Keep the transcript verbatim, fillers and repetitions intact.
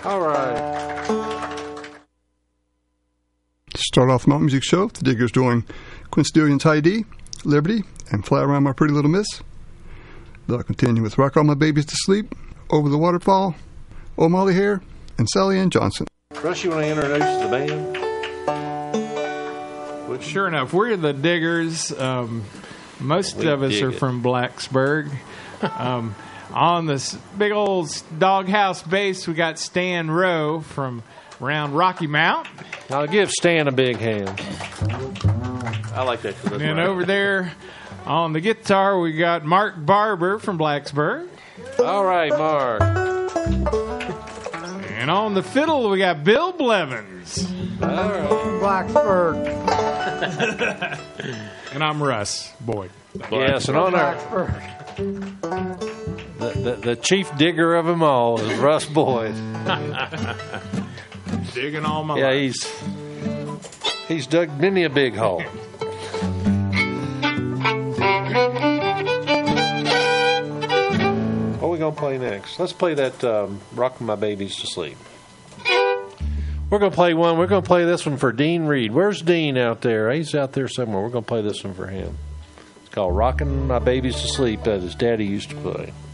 All right. To start off the Mountain Music Show, the Diggers doing Quincy Dillion's High D, Liberty, and Fly Around My Pretty Little Miss. They'll continue with Rock All My Babies to Sleep, Over the Waterfall, Oh Molly Hare, and Sally Ann Johnson. Russ, you want to introduce the band? Well, sure enough, we're the Diggers. Um, most We of us dig are it. from Blacksburg. um, on this big old doghouse bass, we got Stan Rowe from around Rocky Mount. I'll give Stan a big hand. I like that. And then over there on the guitar, we got Mark Barber from Blacksburg. All right, Mark. And on the fiddle, we got Bill Blevins. All right. Blacksburg. And I'm Russ Boyd. Yes, and on our Blacksburg. the, the, the chief digger of them all is Russ Boyd. Digging all my Yeah, life. he's he's dug many a big hole. What are we gonna play next? Let's play that um, "Rockin' My Babies to Sleep." We're gonna play one. We're gonna play this one for Dean Reed. Where's Dean out there? He's out there somewhere. We're gonna play this one for him. It's called "Rockin' My Babies to Sleep" that his daddy used to play.